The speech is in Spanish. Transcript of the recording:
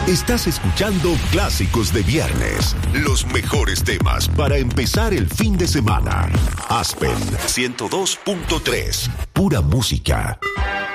Estás escuchando Clásicos de Viernes. Los mejores temas para empezar el fin de semana. Aspen 102.3. Pura música.